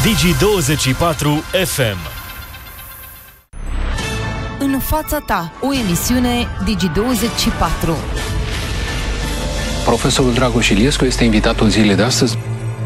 Digi24 FM. În fața ta, o emisiune Digi24. Profesorul Dragoș Iliescu este invitatul zilei de astăzi.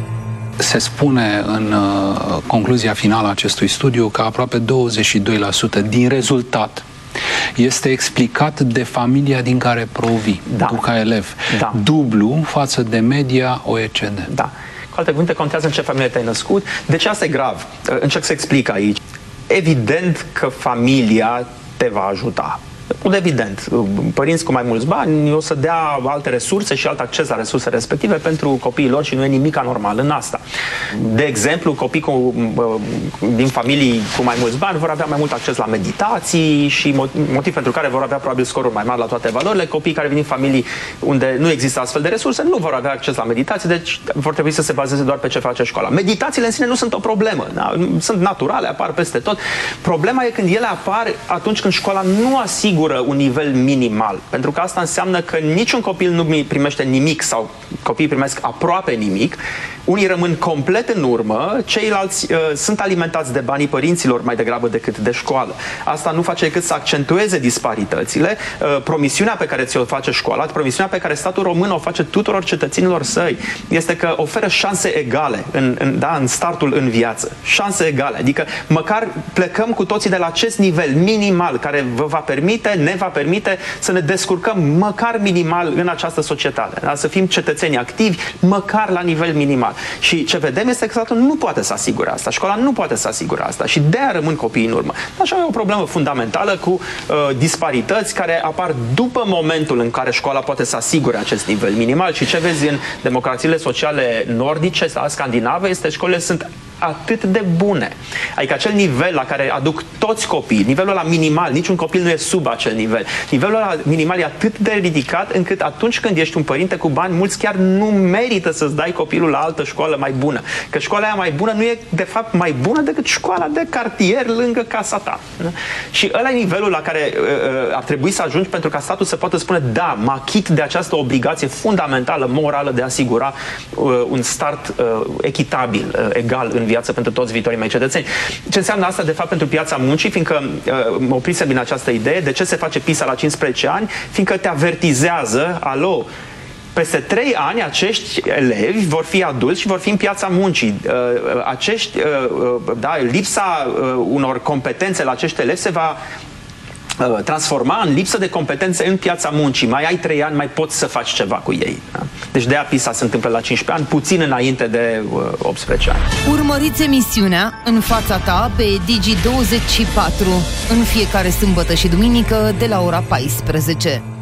Se spune în concluzia finală a acestui studiu că aproape 22% din rezultat este explicat de familia din care provii, tu ca elev. Da. Dublu față de media OECD. Da. Cu alte cuvinte, contează în ce familie te-ai născut. De ce asta e grav? Încerc să explic aici. Evident că familia te va ajuta. Evident, părinți cu mai mulți bani o să dea alte resurse și alt acces la resurse respective pentru copiii lor și nu e nimic anormal în asta. De exemplu, copii din familii cu mai mulți bani vor avea mai mult acces la meditații și motiv pentru care vor avea probabil scoruri mai mari la toate valorile. Copiii care vin din familii unde nu există astfel de resurse nu vor avea acces la meditații, deci vor trebui să se bazeze doar pe ce face școala. Meditațiile în sine nu sunt o problemă, da? Sunt naturale, apar peste tot. Problema e când ele apar atunci când școala nu asigură un nivel minimal. Pentru că asta înseamnă că niciun copil nu primește nimic sau copiii primesc aproape nimic. Unii rămân complet în urmă, ceilalți sunt alimentați de banii părinților mai degrabă decât de școală. Asta nu face decât să accentueze disparitățile. Promisiunea pe care ți-o face școala, promisiunea pe care statul român o face tuturor cetățenilor săi, este că oferă șanse egale în startul în viață. Șanse egale. Adică măcar plecăm cu toții de la acest nivel minimal care vă va permite, ne va permite să ne descurcăm măcar minimal în această societate. Da? Să fim cetățeni activi măcar la nivel minimal. Și ce vedem este că statul nu poate să asigure asta. Școala nu poate să asigure asta. Și de-aia rămân copiii în urmă. Așa e o problemă fundamentală cu disparități care apar după momentul în care școala poate să asigure acest nivel minimal. Și ce vezi în democrațiile sociale nordice sau scandinave este că școlile sunt atât de bune. Adică acel nivel la care aduc toți copiii, nivelul ăla minimal, niciun copil nu e sub acel nivel. Nivelul ăla minimal e atât de ridicat încât atunci când ești un părinte cu bani mulți, chiar nu merită să-ți dai copilul la altă școală mai bună. Că școala aia mai bună nu e de fapt mai bună decât școala de cartier lângă casa ta. Și ăla e nivelul la care ar trebui să ajungi pentru ca statul să poată spune da, mă achit de această obligație fundamentală, morală de a asigura un start echitabil, egal în viață pentru toți viitorii mei cetățeni. Ce înseamnă asta, de fapt, pentru piața muncii? Fiindcă mă oprisem din această idee. De ce se face PISA la 15 ani? Fiindcă te avertizează, alo, peste 3 ani acești elevi vor fi adulți și vor fi în piața muncii. Lipsa unor competențe la acești elevi se va transforma în lipsă de competențe în piața muncii. Mai ai 3 ani, mai poți să faci ceva cu ei. Da? Deci de-aia PISA se întâmplă la 15 ani, puțin înainte de 18 ani. Urmăriți emisiunea În fața ta pe Digi24 în fiecare sâmbătă și duminică de la ora 14.